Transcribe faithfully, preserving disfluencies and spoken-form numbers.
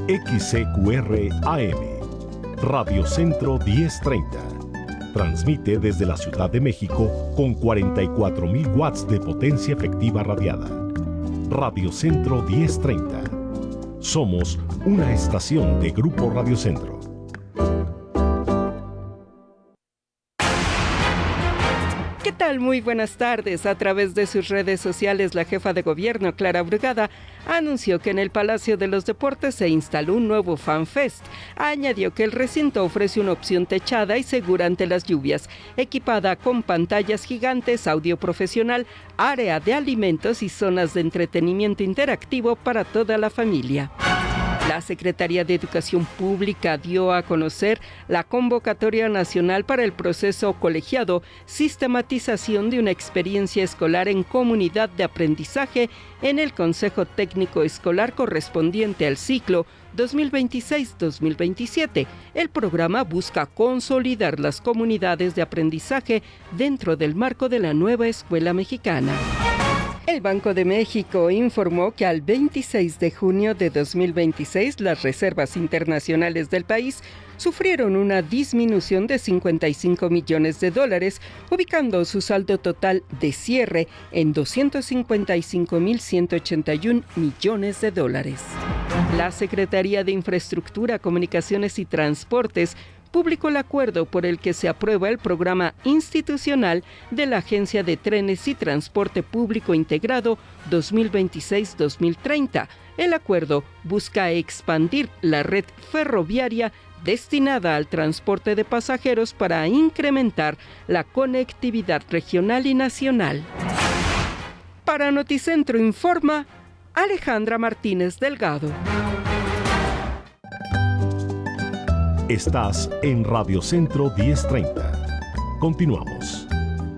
X C Q R A M, Radio Centro diez treinta. Transmite desde la Ciudad de México con cuarenta y cuatro mil watts de potencia efectiva radiada. Radio Centro diez treinta. Somos una estación de Grupo Radio Centro. ¿Qué tal? Muy buenas tardes. A través de sus redes sociales, la jefa de gobierno, Clara Brugada, anunció que en el Palacio de los Deportes se instaló un nuevo FanFest. Añadió que el recinto ofrece una opción techada y segura ante las lluvias, equipada con pantallas gigantes, audio profesional, área de alimentos y zonas de entretenimiento interactivo para toda la familia. La Secretaría de Educación Pública dio a conocer la convocatoria nacional para el proceso colegiado Sistematización de una experiencia escolar en comunidad de aprendizaje en el Consejo Técnico Escolar correspondiente al ciclo dos mil veintiséis dos mil veintisiete. El programa busca consolidar las comunidades de aprendizaje dentro del marco de la nueva escuela mexicana. El Banco de México informó que al veintiséis de junio de dos mil veintiséis las reservas internacionales del país sufrieron una disminución de cincuenta y cinco millones de dólares, ubicando su saldo total de cierre en doscientos cincuenta y cinco mil ciento ochenta y uno millones de dólares. La Secretaría de Infraestructura, Comunicaciones y Transportes publicó el acuerdo por el que se aprueba el programa institucional de la Agencia de Trenes y Transporte Público Integrado dos mil veintiséis dos mil treinta. El acuerdo busca expandir la red ferroviaria destinada al transporte de pasajeros para incrementar la conectividad regional y nacional. Para Noticentro informa Alejandra Martínez Delgado. Estás en Radio Centro diez treinta. Continuamos.